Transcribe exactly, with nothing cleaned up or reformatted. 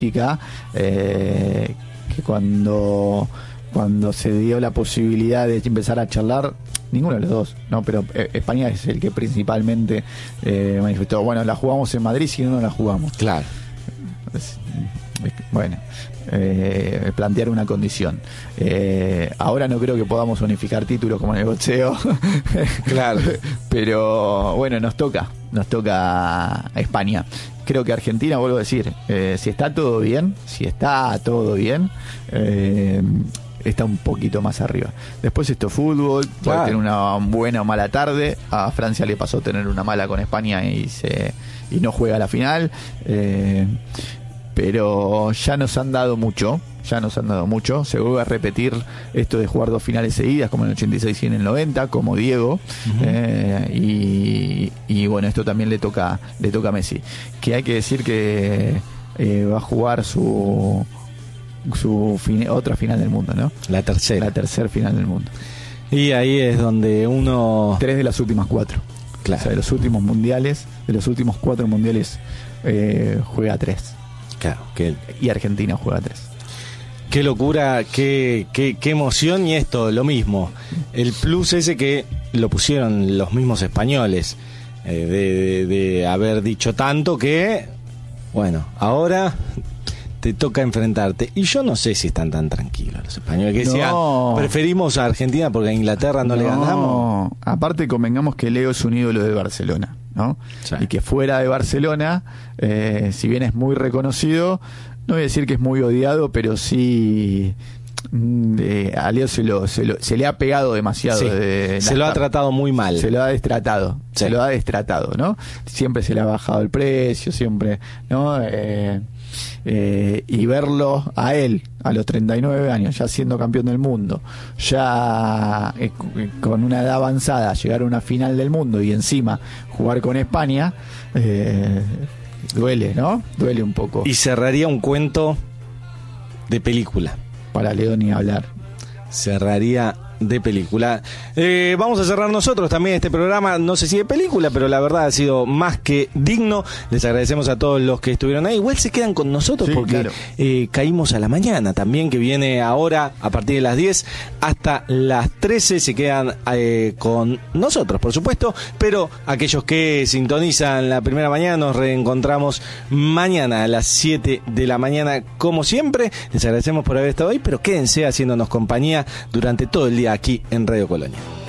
eh, que cuando, cuando se dio la posibilidad de empezar a charlar, ninguno de los dos, no, pero eh, España es el que principalmente eh, manifestó, bueno, la jugamos en Madrid, si no, no la jugamos. Claro. Es, es, bueno, eh, plantear una condición. Eh, ahora no creo que podamos unificar títulos como en el boxeo. Claro. Pero bueno, nos toca, nos toca a España. Creo que Argentina, vuelvo a decir, eh, si está todo bien, si está todo bien, eh, está un poquito más arriba. Después esto es fútbol, claro, puede tener una buena o mala tarde. A Francia le pasó tener una mala con España y se y no juega la final. Eh, pero ya nos han dado mucho, ya nos han dado mucho. Se vuelve a repetir esto de jugar dos finales seguidas, como en el ochenta y seis y en el noventa, como Diego. Uh-huh. eh, y, y bueno, esto también le toca, le toca a Messi. Que hay que decir que eh, va a jugar su su fin, otra final del mundo, ¿no? La tercera. La tercera final del mundo. Y ahí es donde uno... Tres de las últimas cuatro. Claro. O sea, de los últimos mundiales, de los últimos cuatro mundiales, eh, juega tres. Claro. Que... Y Argentina juega tres. Qué locura, qué, qué, qué emoción. Y esto, lo mismo. El plus ese que lo pusieron los mismos españoles, eh, de, de, de haber dicho tanto que, bueno, ahora... te toca enfrentarte. Y yo no sé si están tan tranquilos los españoles. Que no. decían, preferimos a Argentina porque a Inglaterra no, no le ganamos. Aparte, convengamos que Leo es un ídolo de Barcelona, ¿no? Sí. Y que fuera de Barcelona, eh, si bien es muy reconocido, no voy a decir que es muy odiado, pero sí... Eh, a Leo se, lo, se, lo, se le ha pegado demasiado. Sí, de, se lo ha tratado muy mal. Se lo ha destratado. Sí. Se lo ha destratado, ¿no? Siempre se le ha bajado el precio, siempre, ¿no? Eh, Eh, y verlo a él a los treinta y nueve años ya siendo campeón del mundo, ya eh, con una edad avanzada, llegar a una final del mundo y encima jugar con España, eh, duele, ¿no? Duele un poco. Y cerraría un cuento de película. Para Leo ni hablar. Cerraría de película. Eh, vamos a cerrar nosotros también este programa, no sé si de película, pero la verdad ha sido más que digno. Les agradecemos a todos los que estuvieron ahí. Igual se quedan con nosotros, sí, porque claro. eh, caímos a la mañana también, que viene ahora a partir de las diez hasta las trece. Se quedan eh, con nosotros, por supuesto, pero aquellos que sintonizan la primera mañana, nos reencontramos mañana a las siete de la mañana, como siempre. Les agradecemos por haber estado ahí, pero quédense haciéndonos compañía durante todo el día aquí en Radio Colonia.